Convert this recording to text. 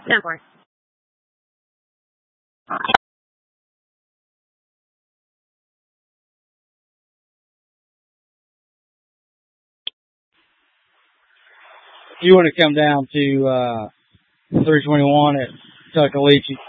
Down for it. You want to come down to 321 at Tuckalichy.